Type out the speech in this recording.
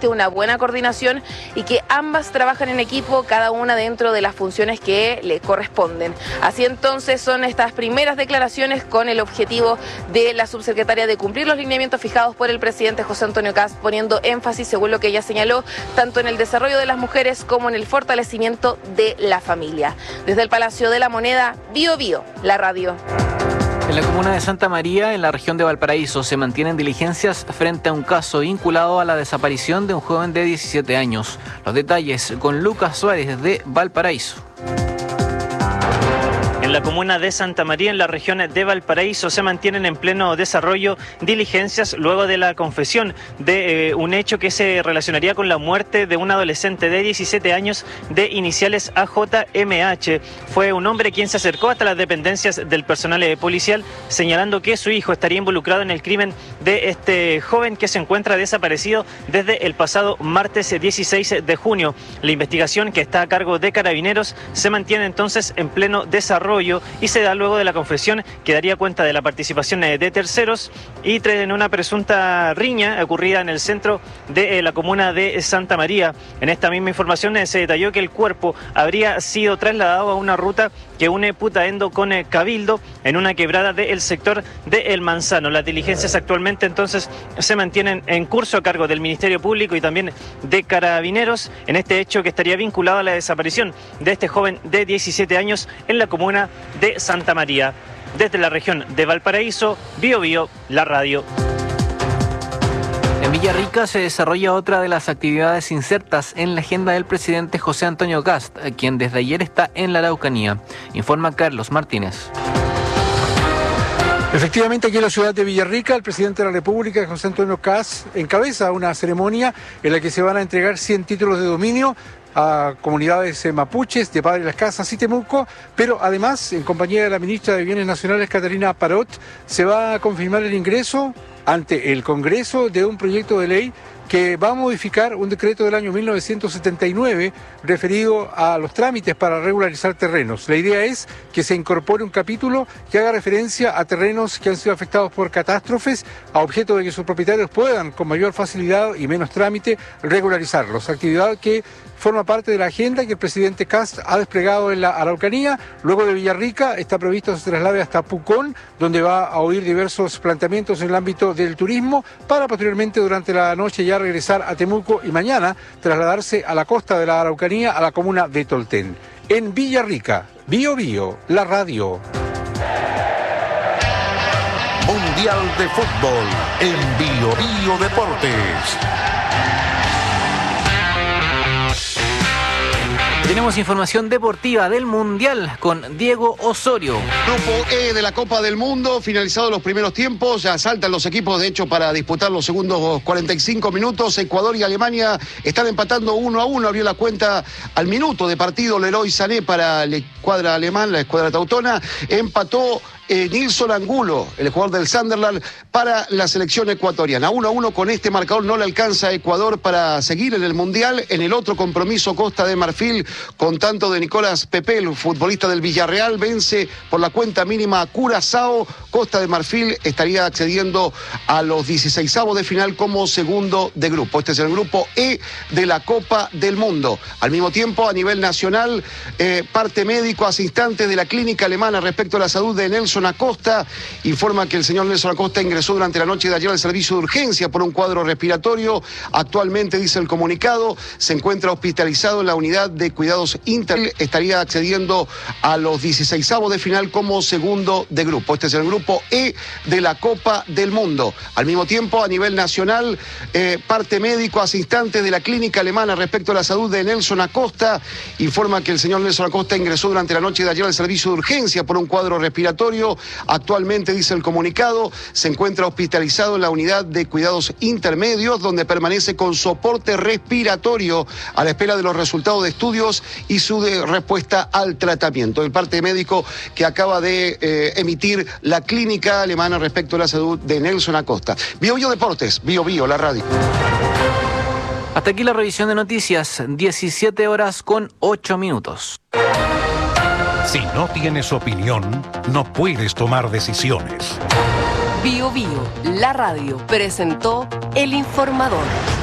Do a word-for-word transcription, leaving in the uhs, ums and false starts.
existe una buena coordinación y que ambas trabajan en equipo, cada una dentro de las funciones que le corresponden. Así entonces son estas primeras declaraciones con el objetivo de la subsecretaria de cumplir los lineamientos fijados por el presidente José Antonio Kast, poniendo énfasis, según lo que ella señaló, tanto en el desarrollo de las mujeres como en el fortalecimiento de la familia. Desde el Palacio de la Moneda, Bio Bio, la radio. En la comuna de Santa María, en la región de Valparaíso, se mantienen diligencias frente a un caso vinculado a la desaparición de un joven de diecisiete años. Los detalles con Lucas Suárez de Valparaíso. En la comuna de Santa María, en la región de Valparaíso, se mantienen en pleno desarrollo diligencias luego de la confesión de eh, un hecho que se relacionaría con la muerte de un adolescente de diecisiete años de iniciales A J M H. Fue un hombre quien se acercó hasta las dependencias del personal eh, policial señalando que su hijo estaría involucrado en el crimen de este joven que se encuentra desaparecido desde el pasado martes dieciséis de junio. La investigación, que está a cargo de Carabineros, se mantiene entonces en pleno desarrollo y se da luego de la confesión que daría cuenta de la participación de terceros y en una presunta riña ocurrida en el centro de la comuna de Santa María. En esta misma información se detalló que el cuerpo habría sido trasladado a una ruta que une Putaendo con Cabildo en una quebrada del sector de El Manzano. Las diligencias actualmente entonces se mantienen en curso a cargo del Ministerio Público y también de Carabineros en este hecho que estaría vinculado a la desaparición de este joven de diecisiete años en la comuna de Santa María. Desde la región de Valparaíso, Bio Bio, la radio. En Villarrica se desarrolla otra de las actividades insertas en la agenda del presidente José Antonio Kast, quien desde ayer está en la Araucanía. Informa Carlos Martínez. Efectivamente, aquí en la ciudad de Villarrica, el presidente de la República, José Antonio Kast, encabeza una ceremonia en la que se van a entregar cien títulos de dominio a comunidades mapuches de Padre Las Casas y Temuco, pero además, en compañía de la ministra de Bienes Nacionales, Catarina Parot, se va a confirmar el ingreso ante el Congreso de un proyecto de ley que va a modificar un decreto del año mil novecientos setenta y nueve referido a los trámites para regularizar terrenos. La idea es que se incorpore un capítulo que haga referencia a terrenos que han sido afectados por catástrofes, a objeto de que sus propietarios puedan, con mayor facilidad y menos trámite, regularizarlos. Actividad que forma parte de la agenda que el presidente Kast ha desplegado en la Araucanía. Luego de Villarrica está previsto que se traslade hasta Pucón, donde va a oír diversos planteamientos en el ámbito del turismo, para posteriormente durante la noche ya regresar a Temuco y mañana trasladarse a la costa de la Araucanía, a la comuna de Tolten. En Villarrica, Bio Bio, la radio. Mundial de Fútbol en Bio Bio Deportes. Tenemos información deportiva del Mundial con Diego Osorio. Grupo E de la Copa del Mundo, finalizados los primeros tiempos, ya saltan los equipos de hecho para disputar los segundos cuarenta y cinco minutos. Ecuador y Alemania están empatando uno a uno, abrió la cuenta al minuto de partido Leroy Sané para la escuadra alemán, la escuadra teutona, empató Eh, Nilson Angulo, el jugador del Sunderland, para la selección ecuatoriana. uno a uno con este marcador no le alcanza a Ecuador para seguir en el Mundial. En el otro compromiso, Costa de Marfil, con tanto de Nicolás Pepe, el futbolista del Villarreal, vence por la cuenta mínima a Curazao. Costa de Marfil estaría accediendo a los dieciseisavos de final como segundo de grupo. Este es el grupo E de la Copa del Mundo. Al mismo tiempo, a nivel nacional, eh, parte médico hace instantes de la clínica alemana respecto a la salud de Nelson Acosta, informa que el señor Nelson Acosta ingresó durante la noche de ayer al servicio de urgencia por un cuadro respiratorio. Actualmente, dice el comunicado, se encuentra hospitalizado en la unidad de cuidados inter. Estaría accediendo a los dieciseisavos de final como segundo de grupo. Este es el grupo E de la Copa del Mundo. Al mismo tiempo, a nivel nacional, eh, parte médico hace instantes de la clínica alemana respecto a la salud de Nelson Acosta, informa que el señor Nelson Acosta ingresó durante la noche de ayer al servicio de urgencia por un cuadro respiratorio. Actualmente, dice el comunicado, se encuentra hospitalizado en la unidad de cuidados intermedios, donde permanece con soporte respiratorio a la espera de los resultados de estudios y su de respuesta al tratamiento. El parte médico que acaba de eh, emitir la clínica alemana respecto a la salud de Nelson Acosta. Bio Bio Deportes, Bio Bio, la radio. Hasta aquí la revisión de noticias, diecisiete horas con ocho minutos. Si no tienes opinión, no puedes tomar decisiones. Bio Bio, la radio, presentó El Informador.